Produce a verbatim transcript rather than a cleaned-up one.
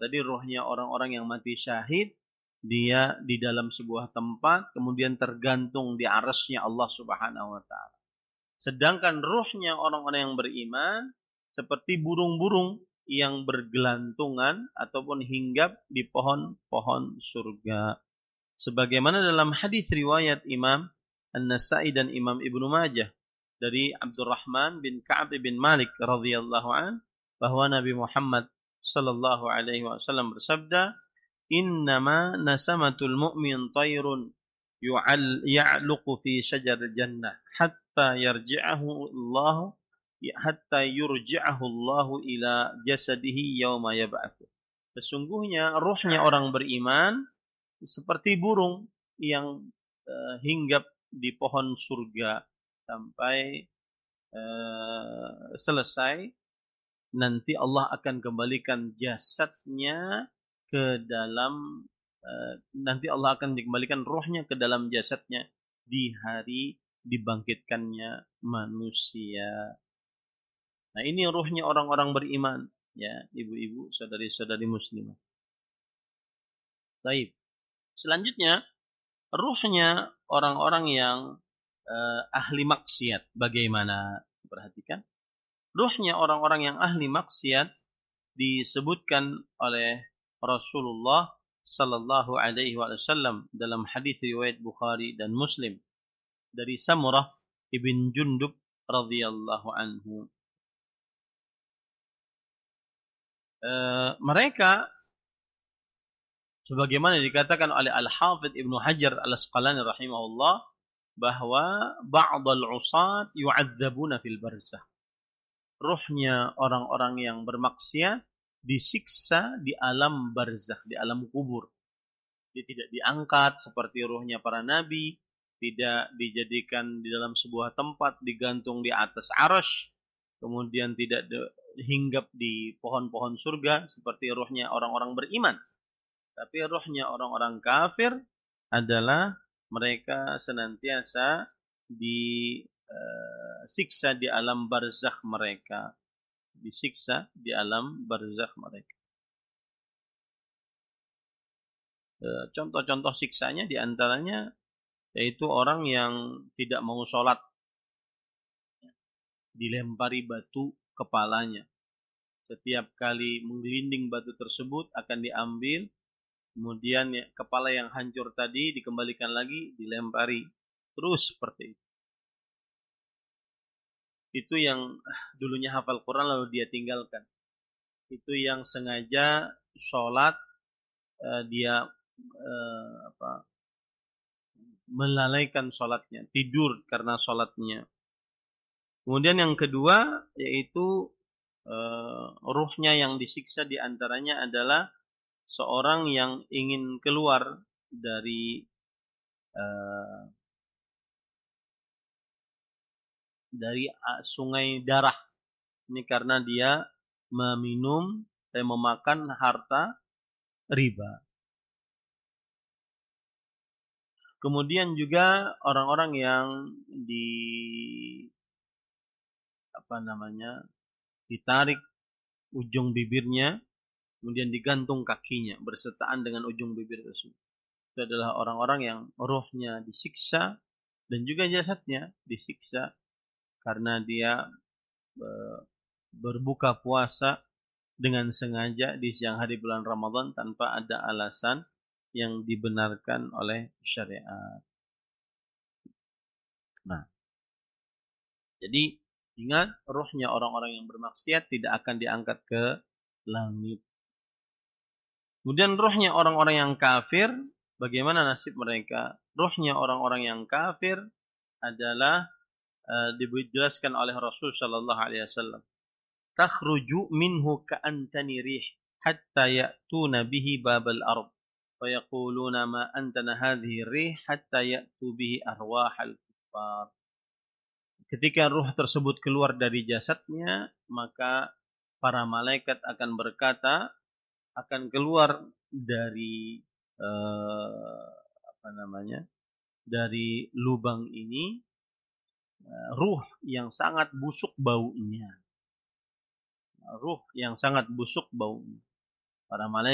tadi ruhnya orang-orang yang mati syahid, dia di dalam sebuah tempat, kemudian tergantung di arasy-Nya Allah Subhanahu wa taala. Sedangkan ruhnya orang-orang yang beriman seperti burung-burung yang bergelantungan ataupun hinggap di pohon-pohon surga. Sebagaimana dalam hadis riwayat Imam An-Nasa'i dan Imam Ibnu Majah dari Abdurrahman bin Ka'ab bin Malik radhiyallahu an, bahwa Nabi Muhammad sallallahu alaihi wasallam bersabda, "Innama nasamatul mu'min tayrun yu'al ya'luqu fi syajaril jannah hatta yarji'ahu Allah hatta yurji'ahu Allah ila jasadihi yauma yab'atsu." Sesungguhnya ruhnya orang beriman seperti burung yang uh, hinggap di pohon surga sampai uh, selesai. Nanti Allah akan kembalikan jasadnya ke dalam uh, nanti Allah akan dikembalikan rohnya ke dalam jasadnya di hari dibangkitkannya manusia. Nah, ini rohnya orang-orang beriman, ya, ibu-ibu, saudari-saudari muslimah. Baik. Selanjutnya, ruhnya orang-orang yang uh, ahli maksiat. Bagaimana? Perhatikan. Ruhnya orang-orang yang ahli maksiat disebutkan oleh Rasulullah sallallahu alaihi wasallam dalam hadis riwayat Bukhari dan Muslim dari Samurah ibn Jundub radhiyallahu anhu. Uh, mereka sebagaimana dikatakan oleh Al-Hafidh Ibnu Hajar Al-Asqalani rahimahullah, bahwa ba'dal usat yu'adzabuna fil barzakh. Ruhnya orang-orang yang bermaksiat disiksa di alam barzakh, di alam kubur. Dia tidak diangkat seperti ruhnya para nabi, tidak dijadikan di dalam sebuah tempat, digantung di atas arasy, kemudian tidak hinggap di pohon-pohon surga seperti ruhnya orang-orang beriman. Tapi ruhnya orang-orang kafir adalah mereka senantiasa disiksa di alam barzakh mereka. Disiksa di alam barzakh mereka. Contoh-contoh siksanya diantaranya yaitu orang yang tidak mau sholat, dilempari batu kepalanya. Setiap kali menggelinding batu tersebut akan diambil, kemudian ya, kepala yang hancur tadi dikembalikan lagi, dilempari. Terus seperti itu. Itu yang dulunya hafal Quran lalu dia tinggalkan. Itu yang sengaja sholat, uh, dia uh, apa, melalaikan sholatnya, tidur karena sholatnya. Kemudian yang kedua yaitu uh, ruhnya yang disiksa diantaranya adalah seorang yang ingin keluar dari uh, dari sungai darah. Ini karena dia meminum dan memakan harta riba. Kemudian juga orang-orang yang di apa namanya ditarik ujung bibirnya, kemudian digantung kakinya bersertaan dengan ujung bibir tersebut. Itu adalah orang-orang yang rohnya disiksa dan juga jasadnya disiksa karena dia e, berbuka puasa dengan sengaja di siang hari bulan Ramadan tanpa ada alasan yang dibenarkan oleh syariat. Nah, jadi ingat, rohnya orang-orang yang bermaksiat tidak akan diangkat ke langit. Kemudian rohnya orang-orang yang kafir, bagaimana nasib mereka? Rohnya orang-orang yang kafir adalah uh, dijelaskan oleh Rasul sallallahu alaihi wasallam. Takhruju minhu ka'antani rih hatta ya'tuna bihi babal ard. Fa yaquluna ma antana hadhihi rih hatta ya'tu bihi arwahal kuffar. Ketika ruh tersebut keluar dari jasadnya, maka para malaikat akan berkata, akan keluar dari uh, apa namanya? dari lubang ini uh, ruh yang sangat busuk baunya. Ruh yang sangat busuk baunya. Para malaikat